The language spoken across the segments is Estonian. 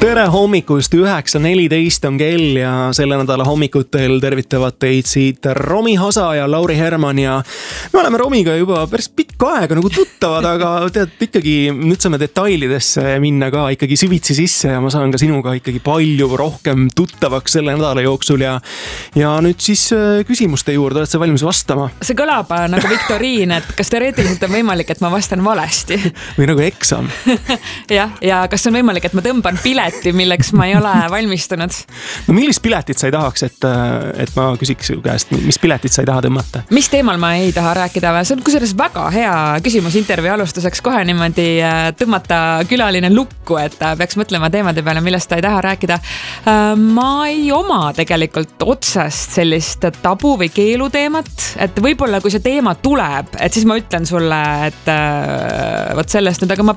Tere hommikust, 9.14 on kell ja selle nädala hommikutel tervitavad teid siit Romi Hasa ja Lauri Herman ja me oleme Romiga juba päris pikka aega nagu tuttavad, aga tead, ikkagi nüüd saame detailidesse minna ka ikkagi süvitsi sisse ja ma saan ka sinuga ikkagi palju rohkem tuttavaks selle nädala jooksul ja nüüd siis küsimuste juurde, oled sa valmis vastama? See kõlab nagu viktoriin, et kas teoreetiliselt on võimalik, et ma vastan valesti? Või nagu eksam. ja kas on võimalik, et ma tõmban pileti, milleks ma ei ole valmistunud? No millist piletit sa ei tahaks, et ma küsiks su käest, mis piletit sa ei taha tõmmata? Mis teemal ma ei taha rääkida? See on kusjuures väga hea küsimus intervjuu alustuseks kohe niimoodi tõmmata külaline lukku, et peaks mõtlema teemade peale, millest ta ei taha rääkida. Ma ei oma tegelikult otsest sellist tabu või keeluteemat, et võib-olla kui see teema tuleb, et siis ma ütlen sulle, et võt sellest nüüd, aga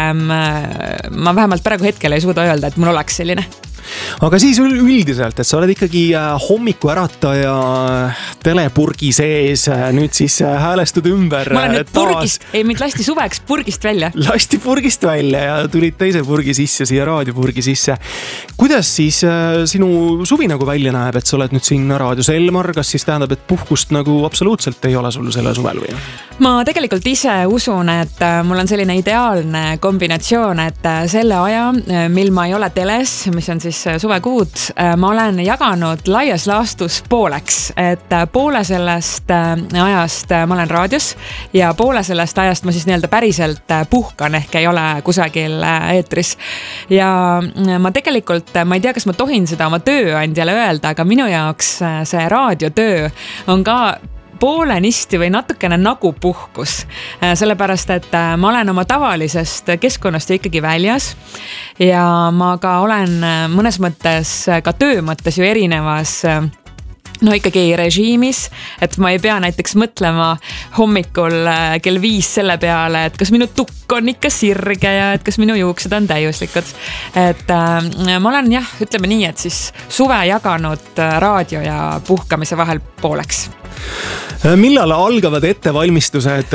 ma vähemalt praegu hetkel ei suuda öelda, et mul oleks selline. Aga siis üldiselt, et sa oled ikkagi hommikuärataja telepurgi sees, nüüd siis häälestud ümber. Ma olen nüüd purgist, mind lasti suveks purgist välja. Lasti purgist välja ja tulid teise purgi sisse, siia raadiopurgi sisse. Kuidas siis sinu suvi nagu välja näeb, et sa oled nüüd siin raadios Elmar, kas siis tähendab, et puhkust nagu absoluutselt ei ole sul selle suvel või? Ma tegelikult ise usun, et mul on selline ideaalne kombinatsioon, et selle aja, mil ma ei ole teles, mis on siis suvekuud, ma olen jaganud laias laastus pooleks, et poole sellest ajast ma olen raadios ja poole sellest ajast ma siis nii-öelda päriselt puhkan ehk ei ole kusagil eetris. Ja ma tegelikult, ma ei tea, kas ma tohin seda oma tööandjale öelda, aga minu jaoks see raadiotöö on ka poolenisti või natukene nagu puhkus, sellepärast, et ma olen oma tavalisest keskkonnast ikkagi väljas ja ma ka olen mõnes mõttes ka töö mõttes ju erinevas ikkagi režiimis, et ma ei pea näiteks mõtlema hommikul kell 5 selle peale, et kas minu tukk on ikka sirge ja et kas minu juuksed on täiuslikud. Et ma olen ütleme nii, et siis suve jaganud raadio ja puhkamise vahel pooleks. Millal algavad ettevalmistused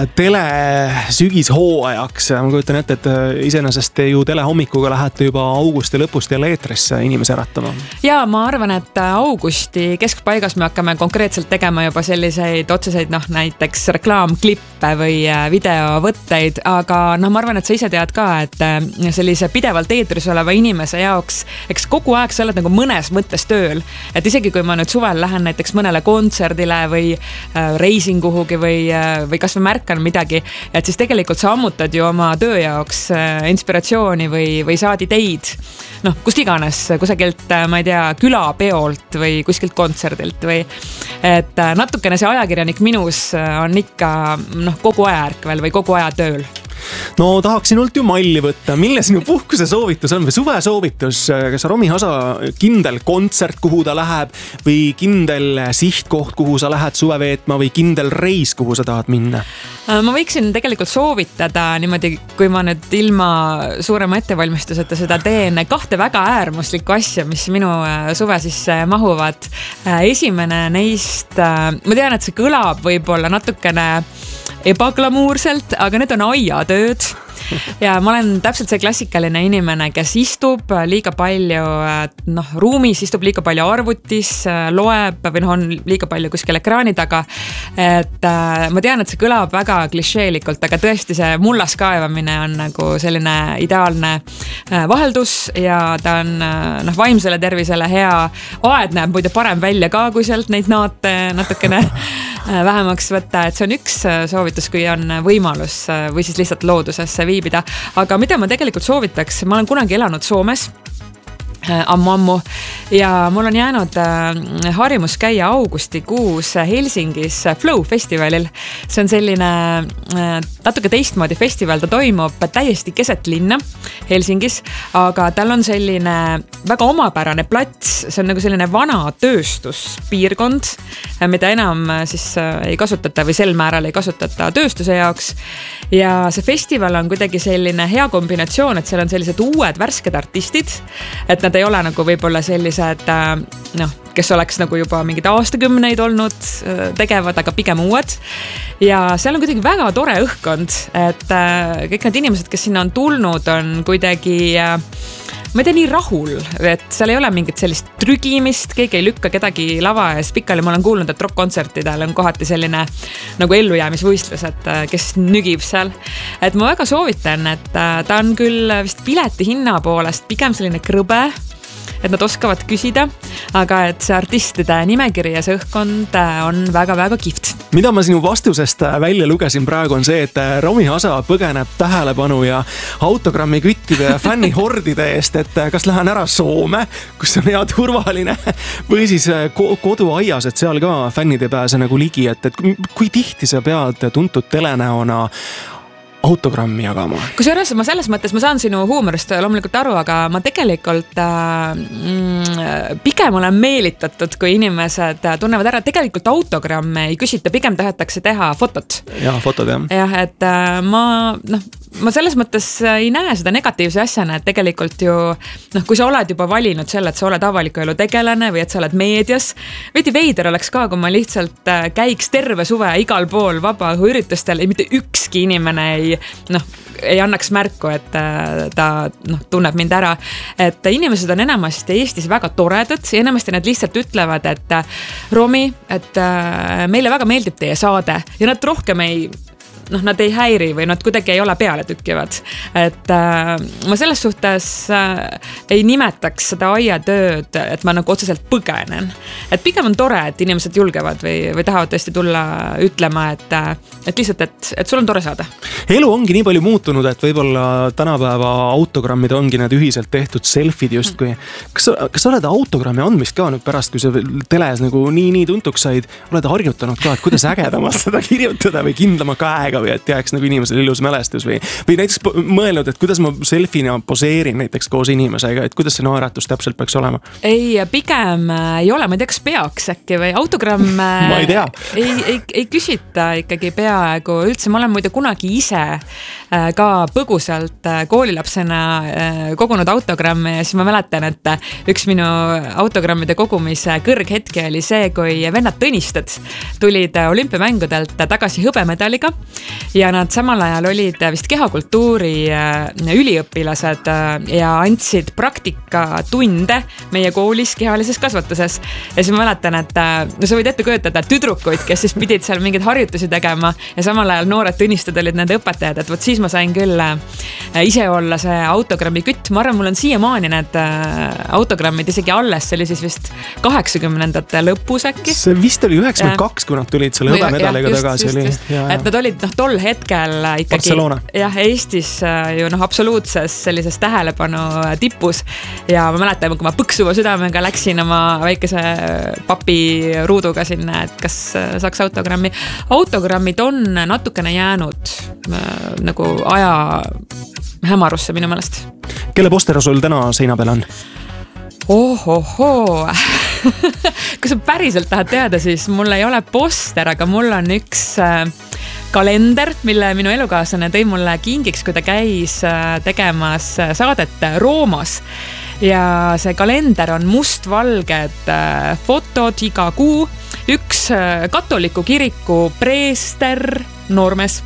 telesügishooajaks? Ma kujutan ette, et iseenesest ju telehommikuga lähete juba augusti lõpust jälle eetrisse inimese äratama. Ja ma arvan, et augusti keskpaigas me hakkame konkreetselt tegema juba selliseid otseseid, näiteks reklaamklippe või videovõtteid, aga ma arvan, et sa ise tead ka, et sellise pidevalt eetris oleva inimese jaoks, eks kogu aeg sa oled nagu mõnes mõttes tööl, et isegi kui ma nüüd suvel lähen näiteks mõnele kontserdile või reisin kuhugi või kas või märkan midagi, et siis tegelikult sa ammutad ju oma töö jaoks inspiratsiooni või saad ideid, kust iganes, kusagilt, ma ei tea, külapeolt või kuskilt kontserdilt või et natukene see ajakirjanik minus on ikka kogu aja ärkvel või kogu aja tööl. No tahaks sinult ju malli võtta, mille sinu puhkuse soovitus on või suve soovitus, kas Romi Hasa kindel kontsert, kuhu ta läheb või kindel sihtkoht, kuhu sa lähed suve veetma või kindel reis, kuhu sa tahad minna? Ma võiksin tegelikult soovitada niimoodi, kui ma nüüd ilma suurema ettevalmistuseta seda teen, 2 väga äärmuslikku asja, mis minu suve siis mahuvad. Esimene neist, ma tean, et see kõlab võib-olla natukene ebaglamuurselt, aga need on aiatööd. Ja ma olen täpselt see klassikaline inimene, kes istub liiga palju ruumis, istub liiga palju arvutis, loeb või on liiga palju kuskil ekraani taga. Et ma tean, et see kõlab väga klišeelikult, aga tõesti see mullas kaevamine on nagu selline ideaalne vaheldus ja ta on vaimsele tervisele hea. Aed näeb muide parem välja ka, kui sealt neid naate natukene vähemaks võtta, et see on üks soovitus, kui on võimalus või siis lihtsalt loodusesse viibida. Aga mida ma tegelikult soovitaks, ma olen kunagi elanud Soomes ammu ja mul on jäänud harjumus käia augustikuus Helsingis Flow festivalil. See on selline natuke teistmoodi festival, ta toimub täiesti keset linna Helsingis, aga tal on selline väga omapärane plats, see on nagu selline vana tööstuspiirkond, mida enam siis ei kasutata või sel määral ei kasutata tööstuse jaoks. Ja see festival on kuidagi selline hea kombinatsioon, et seal on sellised uued värsked artistid, et nad ei ole nagu võib-olla sellised, kes oleks nagu juba mingid aastakümneid olnud tegevad, aga pigem uued. Ja seal on kuidagi väga tore õhkkond, et kõik need inimesed, kes sinna on tulnud, on kuidagi ma ei tea, nii rahul, et seal ei ole mingit sellist trügimist, keegi ei lükka kedagi lava ees pikali. Ma olen kuulnud, et rock-kontsertidel on kohati selline nagu ellujäämisvõistlus, et kes nügib seal. Et ma väga soovitan, et ta on küll vist pileti hinna poolest pigem selline krõbe, et nad oskavad küsida, aga et see artistide nimekiri ja see õhkkond on väga-väga kihvt. Mida ma sinu vastusest välja lugesin praegu on see, et Romi Hasa põgeneb tähelepanu ja autogrammi küttide ja fännihordide eest, et kas lähen ära Soome, kus on hea turvaline, või siis koduaias, et seal ka fännid ei pääse nagu ligi, et kui tihti sa pead tuntud telenäona autogrammi jagama. Kusjuures ma selles mõttes, ma saan sinu huumorist loomulikult aru, aga ma tegelikult pigem olen meelitatud, kui inimesed tunnevad ära, tegelikult autogramme ei küsita, pigem tahetakse teha fotot. Jah, fotod jah. Jah, et ma selles mõttes ei näe seda negatiivse asjana, et tegelikult ju, kui sa oled juba valinud selle, et sa oled avaliku elu tegelane või et sa oled meedias, veidi veider oleks ka, kui ma lihtsalt käiks terve suve igal pool vabaõhuüritustel ja mitte ükski inimene ei annaks märku, et ta tunneb mind ära. Et inimesed on enamasti Eestis väga toredad ja enamasti nad lihtsalt ütlevad, et Romi, et meile väga meeldib teie saade ja nad rohkem nad ei häiri või nad kuidagi ei ole peale tükkivad. Et ma selles suhtes ei nimetaks seda aiatööd, et ma nagu otseselt põgenen. Et pigem on tore, et inimesed julgevad või tahavad tõesti tulla ütlema, et lihtsalt, et sul on tore saada. Elu ongi nii palju muutunud, et võib-olla tänapäeva autogrammid ongi need ühiselt tehtud selfid justkui. Kas sa oled autogrammi andmist ka nüüd pärast, kui sa teles nagu nii tuntuks said, oled harjutanud ka, et kuidas ägedamast seda kirjutada või kindlama käega või et jääks nagu inimesel ilus mälestus või näiteks mõelnud, et kuidas ma selfina poseerin näiteks koos inimesega, et kuidas see naeratus täpselt peaks olema? Ei, pigem ei ole, ma ei tea, kas peaks äkki või autogramm ma ei tea. ei küsita ikkagi peaaegu üldse. Ma olen muide kunagi ise ka põgusalt koolilapsena kogunud autogramme ja siis ma mäletan, et üks minu autogrammide kogumise kõrghetki oli see, kui vennad Tõnisted tulid olümpiamängudelt tagasi hõbemedaliga ja nad samal ajal olid vist kehakultuuri üliõpilased ja andsid praktikatunde meie koolis kehalises kasvatuses. Ja siis ma mäletan, et sa võid ette kujutada tüdrukuid, kes siis pidid seal mingeid harjutusi tegema ja samal ajal noored Tõnisted olid nende õpetajad, et võt siis ma sain küll ise olla see autogrammi kütt. Ma arvan, mul on siiamaani need autogrammid isegi alles, see oli siis vist 80ndate lõpus äkki. See vist oli 92, kui nad tulid selle hõbemedaliga tagasi. Et nad olid tol hetkel ikkagi Eestis ju absoluutses sellises tähelepanu tipus ja ma mäletan, kui ma põksuva südamega läksin oma väikese papi ruuduga sinna, et kas saaks autogrammi. Autogrammid on natukene jäänud nagu aja hämarusse minu meelest. Kelle poster sul täna seina peal on? Ohohoo. Kui sa päriselt tahad teada, siis mul ei ole poster, aga mul on üks kalender, mille minu elukaaslane tõi mulle kingiks, kui ta käis tegemas saadet Roomas. Ja see kalender on mustvalged fotod iga kuu. Üks katoliku kiriku preester noormees.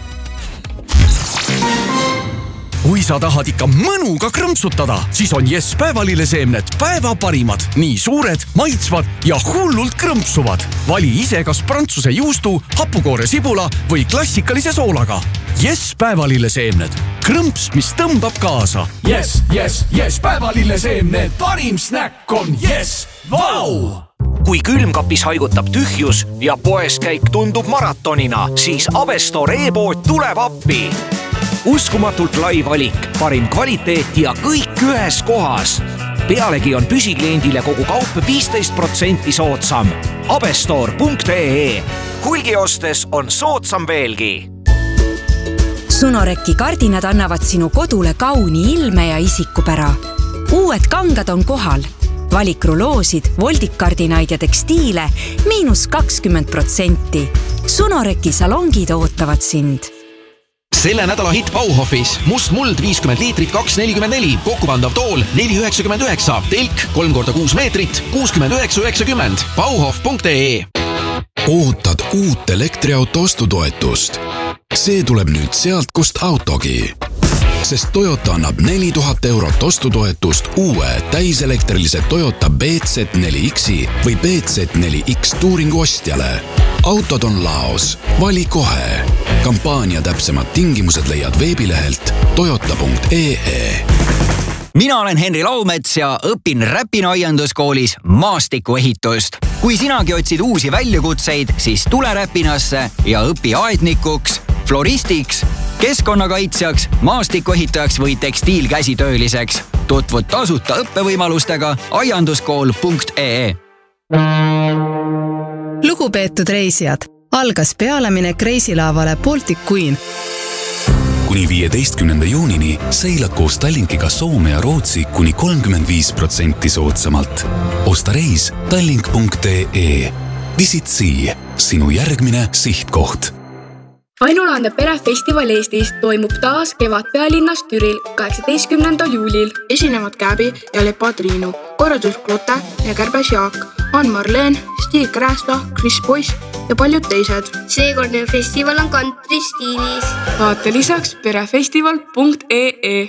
Kui sa tahad ikka mõnuga krõmpsutada, siis on Yes päevalilleseemned päeva parimad. Nii suured, maitsvad ja hullult krõmpsuvad. Vali ise kas prantsuse juustu, hapukoore sibula või klassikalise soolaga. Yes päevalilleseemned. Krõmps, mis tõmbab kaasa. Yes, päevalilleseemned. Parim snäkk on Yes. Vau! Kui külmkapis haigutab tühjus ja poeskäik tundub maratonina, siis Avestor e-pood tuleb appi. Uskumatult lai valik, parim kvaliteet ja kõik ühes kohas. Pealegi on püsikliendile kogu kaup 15% soodsam. Avestor.ee. Hulgi ostes on soodsam veelgi. Sunoreki kardinad annavad sinu kodule kauni ilme ja isikupära. Uued kangad on kohal. Valik ruloosid, voldikkardinaid ja tekstiile -20%. Sunoreki salongid ootavad sind. Selle nädala hitt Bauhofis. Must muld 50 liitrit 2,44. Kokkupandav tool 4,99. Telk 3x6 meetrit 69,90. Bauhof.ee. Ootad uut elektriauto ostutoetust. See tuleb nüüd sealt, kust autogi. sest Toyota annab 4000 eurot ostutoetust uue täiselektrilise Toyota BZ4X-i või BZ4X Touringu ostjale. Autod on laos. Vali kohe. Kampaania täpsemad tingimused leiad veebilehelt toyota.ee. Mina olen Henri Laumets ja õpin Räpina aianduskoolis maastikuehitust. Kui sinagi otsid uusi väljakutseid, siis tule Räpinasse ja õpi aednikuks, floristiks, keskkonnakaitsjaks, maastikuehitajaks või tekstiilkäsitööliseks. Tutvud tasuta õppevõimalustega aianduskool.ee. Lugupeetud reisijad, algas pealeminek reisilaavale Baltic Queen. Kuni 15. juunini seilad koos Tallinkiga Soome ja Rootsi kuni 35% soodsamalt. Osta reis tallink.ee. Visit Sea, sinu järgmine sihtkoht. Ainulaadne perefestival Eestis toimub taas kevad pealinnas Türil 18. juulil. Esinevad Käbi ja Lepa Triinu, korraldus Klote ja Kärbes Jaak, Ann-Marleen, Stig Räästa, Chris Boyce ja paljud teised. Seekordne festival on country stiilis. Vaata lisaks perefestival.ee.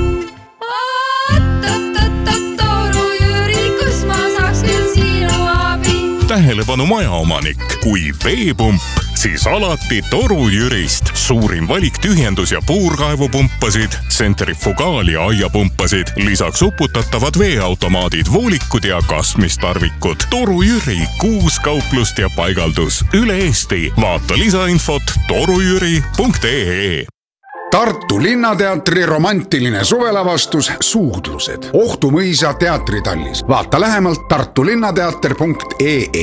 Tähelepanu majaomanik, kui veepump, siis alati Toru Jürist. Suurim valik tühjendus- ja puurkaevupumpasid, tsentrifugaal- ja aiapumpasid, lisaks uputatavad veeautomaadid, voolikud ja kasmistarvikud. Toru Jüri, 6 kauplust ja paigaldus üle Eesti. Vaata lisainfot torujüri.ee. Tartu Linnateatri romantiline suvelavastus Suudlused. Ohtu mõisa teatritallis. Vaata lähemalt tartulinnateater.ee.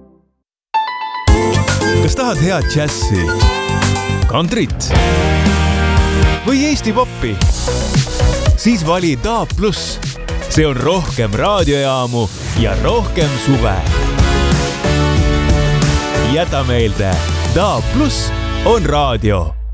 Kas tahad head džässi, kantrit või Eesti poppi? Siis vali DAB+. See on rohkem raadiojaamu ja rohkem suve. Jäta meelde, DAB+ on raadio.